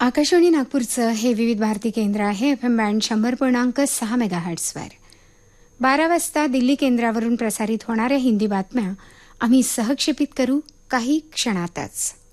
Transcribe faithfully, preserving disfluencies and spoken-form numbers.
आकाशवाणी नागपूरचं हे विविध भारती केंद्र आहे. एफ एम बँड शंभर पूर्णांक सहा मेगा हर्ट्सवर. बारा वाजता दिल्ली केंद्रावरून प्रसारित होणाऱ्या हिंदी बातम्या आम्ही सहक्षेपित करू काही क्षणातच.